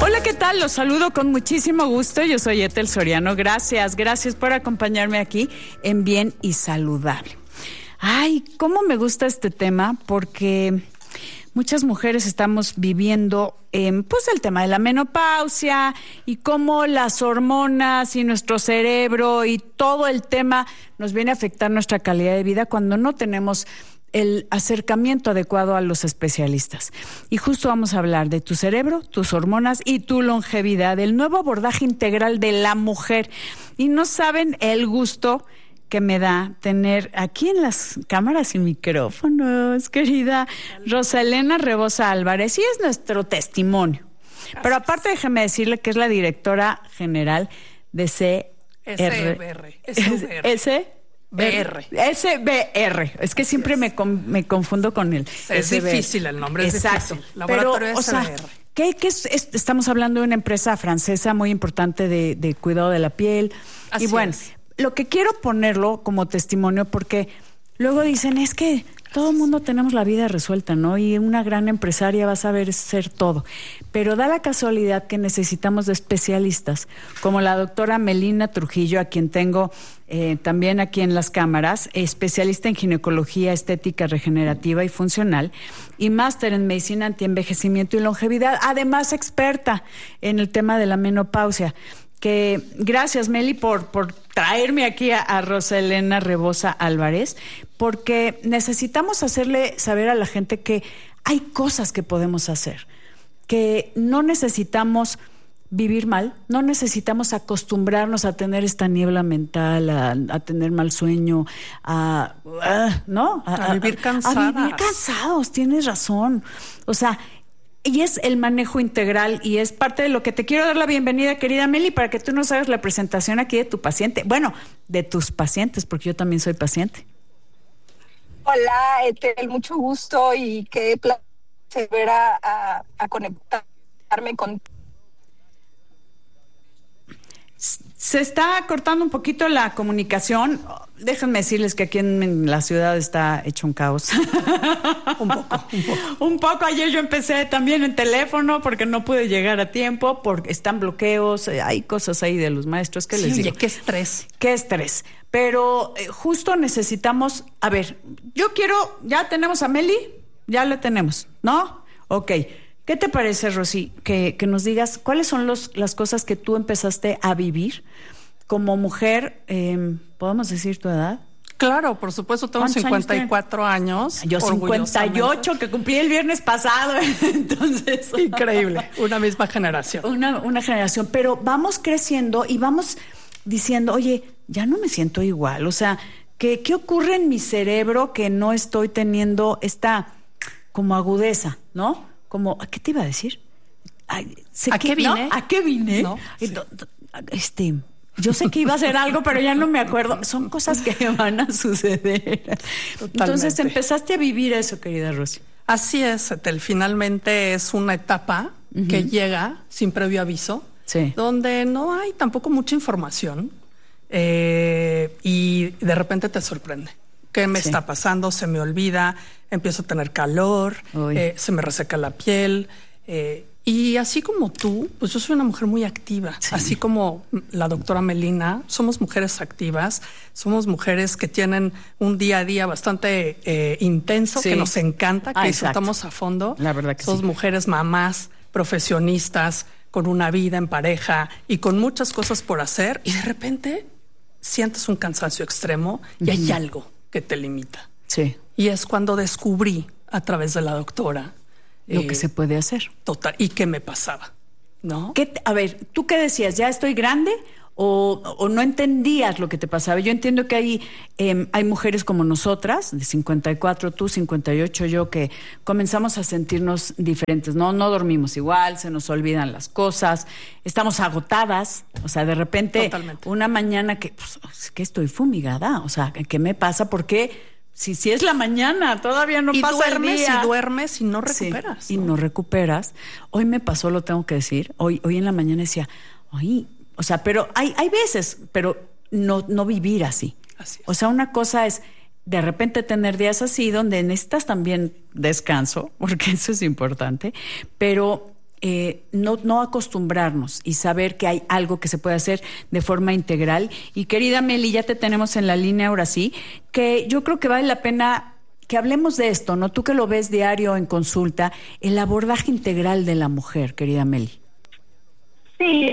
Hola, ¿qué tal? Los saludo con muchísimo gusto. Yo soy Ethel Soriano. Gracias por acompañarme aquí en Bien y Saludable. Ay, cómo me gusta este tema, porque muchas mujeres estamos viviendo pues el tema de la menopausia y cómo las hormonas y nuestro cerebro y todo el tema nos viene a afectar nuestra calidad de vida cuando no tenemos el acercamiento adecuado a los especialistas. Y justo vamos a hablar de tu cerebro, tus hormonas y tu longevidad, el nuevo abordaje integral de la mujer. Y no saben el gusto que me da tener aquí en las cámaras y micrófonos, querida Rosa Elena Rebosa Álvarez, y es nuestro testimonio. Gracias. Pero aparte, déjeme decirle que es la directora general de SBR. Es que siempre me confundo con él. Es difícil el nombre, es exacto. Difícil. Laboratorio Pero, SBR. ¿qué es? Estamos hablando de una empresa francesa muy importante de cuidado de la piel. Así y bueno, es. Lo que quiero ponerlo como testimonio, porque luego dicen, es que todo el mundo tenemos la vida resuelta, ¿no? Y una gran empresaria va a saber ser todo. Pero da la casualidad que necesitamos de especialistas, como la doctora Melina Trujillo, a quien tengo también aquí en las cámaras, especialista en ginecología, estética regenerativa y funcional, y máster en medicina antienvejecimiento y longevidad, además experta en el tema de la menopausia. Que gracias, Meli, por traerme aquí a Rosa Elena Rebosa Álvarez, porque necesitamos hacerle saber a la gente que hay cosas que podemos hacer, que no necesitamos vivir mal, no necesitamos acostumbrarnos a tener esta niebla mental, a tener mal sueño, ¿no? A vivir cansadas. A vivir cansados, tienes razón. O sea, y es el manejo integral y es parte de lo que te quiero dar la bienvenida, querida Meli, para que tú nos hagas la presentación aquí de tu paciente. Bueno, de tus pacientes, porque yo también soy paciente. Hola, Ethel, mucho gusto y qué placer volver a conectarme con. Se está cortando un poquito la comunicación. Déjenme decirles que aquí en la ciudad está hecho un caos. Un poco. Ayer yo empecé también en teléfono porque no pude llegar a tiempo, porque están bloqueos, hay cosas ahí de los maestros que les digo. Oye, qué estrés. Qué estrés. Pero justo necesitamos, a ver, ya tenemos a Meli, ya la tenemos, ¿no? Ok. ¿Qué te parece, Rosy, que nos digas cuáles son las cosas que tú empezaste a vivir como mujer? ¿Podemos decir tu edad? Claro, por supuesto, tengo 54 años. Yo 58, que cumplí el viernes pasado. Entonces, increíble, una misma generación. Una generación, pero vamos creciendo y vamos diciendo, oye, ya no me siento igual. O sea, ¿qué ocurre en mi cerebro que no estoy teniendo esta como agudeza, ¿no? Como, ¿qué te iba a decir? ¿A qué vine? ¿No? ¿A qué vine? No, sí. Yo sé que iba a hacer algo, pero ya no me acuerdo. Son cosas que van a suceder. Totalmente. Entonces empezaste a vivir eso, querida Rosy. Así es, Ethel. Finalmente es una etapa que llega sin previo aviso, donde no hay tampoco mucha información y de repente te sorprende. ¿Qué me está pasando? Se me olvida, empiezo a tener calor, se me reseca la piel. Y así como tú, pues yo soy una mujer muy activa. Sí. Así como la doctora Melina, somos mujeres activas, somos mujeres que tienen un día a día bastante intenso, que nos encanta, que disfrutamos a fondo. La verdad que somos mujeres mamás, profesionistas, con una vida en pareja y con muchas cosas por hacer. Y de repente sientes un cansancio extremo y hay algo que te limita. Sí. Y es cuando descubrí a través de la doctora lo que se puede hacer. Total. ¿Y qué me pasaba? ¿No? A ver, ¿tú qué decías? ¿Ya estoy grande? ¿O no entendías lo que te pasaba? Yo entiendo que hay mujeres como nosotras, de 54, tú, 58, yo, que comenzamos a sentirnos diferentes, ¿no? No dormimos igual, se nos olvidan las cosas, estamos agotadas. O sea, de repente, una mañana que estoy fumigada. O sea, ¿qué me pasa? ¿Por qué? Si es la mañana, todavía no pasa el día. Y duermes y no recuperas. Sí, ¿no? Y no recuperas. Hoy me pasó, lo tengo que decir. Hoy en la mañana decía, o sea, pero hay veces, pero no vivir así. Así es. O sea, una cosa es de repente tener días así donde necesitas también descanso, porque eso es importante, pero no acostumbrarnos y saber que hay algo que se puede hacer de forma integral. Y querida Meli, ya te tenemos en la línea ahora sí, que yo creo que vale la pena que hablemos de esto, ¿no? Tú que lo ves diario en consulta, el abordaje integral de la mujer, querida Meli. Sí,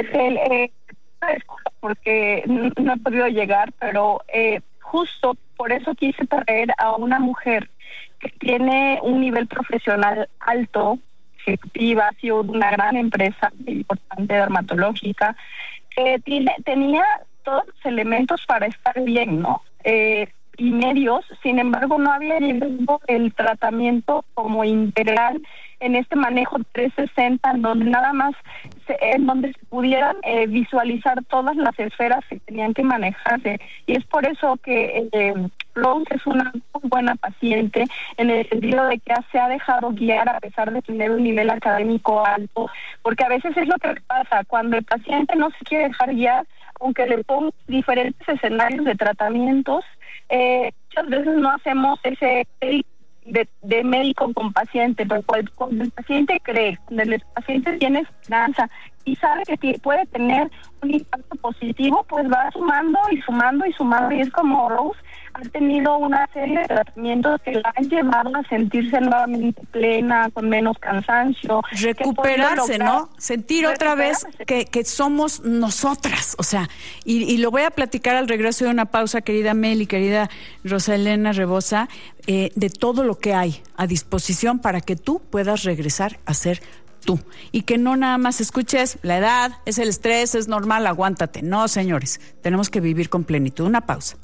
porque no he podido llegar, pero justo por eso quise traer a una mujer que tiene un nivel profesional alto, ejecutiva, ha sido una gran empresa importante dermatológica, que tenía todos los elementos para estar bien, ¿no? Y medios, sin embargo, no había llegado el tratamiento como integral en este manejo 360, en donde nada más en donde se pudieran visualizar todas las esferas que tenían que manejarse. Y es por eso que Rose es una muy buena paciente, en el sentido de que se ha dejado guiar a pesar de tener un nivel académico alto, porque a veces es lo que pasa, cuando el paciente no se quiere dejar guiar, aunque le pongan diferentes escenarios de tratamientos, muchas veces no hacemos ese de médico con paciente, pero cuando el paciente cree, cuando el paciente tiene esperanza y sabe que puede tener un impacto positivo, pues va sumando y sumando y sumando, y es como Rose ha tenido una serie de tratamientos que la han llevado a sentirse nuevamente plena, con menos cansancio. Recuperarse, ¿no? Sentir otra vez que somos nosotras, o sea, y lo voy a platicar al regreso de una pausa, querida Meli, querida Rosa Elena Rebosa, de todo lo que hay a disposición para que tú puedas regresar a ser tú, y que no nada más escuches la edad, es el estrés, es normal, aguántate. No, señores, tenemos que vivir con plenitud. Una pausa.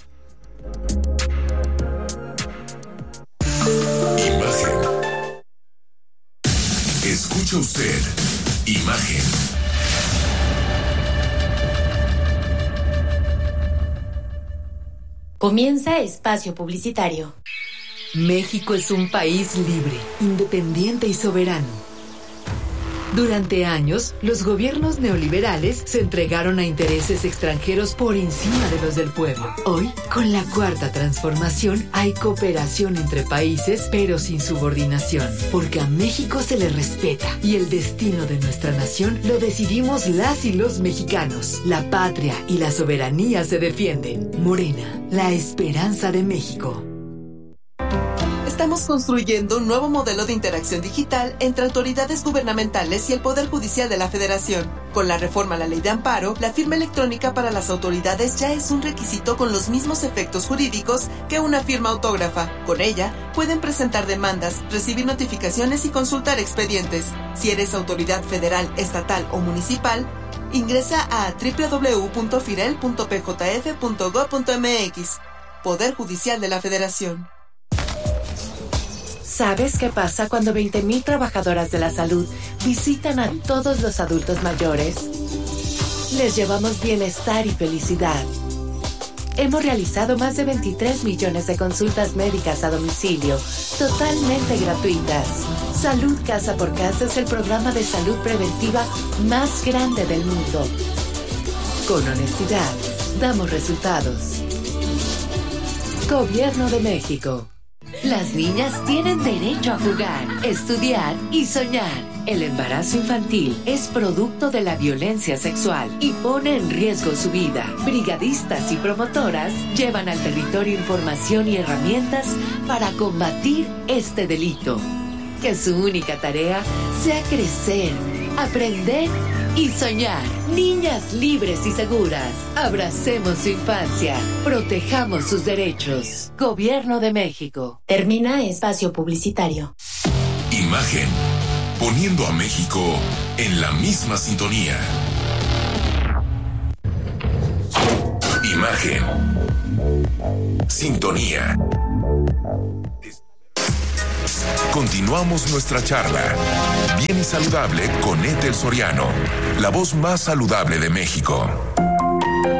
Imagen. Escucha usted Imagen. Comienza espacio publicitario. México es un país libre, independiente y soberano. Durante años, los gobiernos neoliberales se entregaron a intereses extranjeros por encima de los del pueblo. Hoy, con la Cuarta Transformación, hay cooperación entre países, pero sin subordinación, porque a México se le respeta y el destino de nuestra nación lo decidimos las y los mexicanos. La patria y la soberanía se defienden. Morena, la esperanza de México. Estamos construyendo un nuevo modelo de interacción digital entre autoridades gubernamentales y el Poder Judicial de la Federación. Con la reforma a la Ley de Amparo, la firma electrónica para las autoridades ya es un requisito con los mismos efectos jurídicos que una firma autógrafa. Con ella, pueden presentar demandas, recibir notificaciones y consultar expedientes. Si eres autoridad federal, estatal o municipal, ingresa a www.firel.pjf.gov.mx. Poder Judicial de la Federación. ¿Sabes qué pasa cuando 20,000 trabajadoras de la salud visitan a todos los adultos mayores? Les llevamos bienestar y felicidad. Hemos realizado más de 23 millones de consultas médicas a domicilio, totalmente gratuitas. Salud Casa por Casa es el programa de salud preventiva más grande del mundo. Con honestidad, damos resultados. Gobierno de México. Las niñas tienen derecho a jugar, estudiar y soñar. El embarazo infantil es producto de la violencia sexual y pone en riesgo su vida. Brigadistas y promotoras llevan al territorio información y herramientas para combatir este delito. Que su única tarea sea crecer, aprender y soñar. Niñas libres y seguras. Abracemos su infancia. Protejamos sus derechos. Gobierno de México. Termina espacio publicitario. Imagen. Poniendo a México en la misma sintonía. Imagen. Sintonía. Continuamos nuestra charla. Bien y saludable con Ethel Soriano, la voz más saludable de México.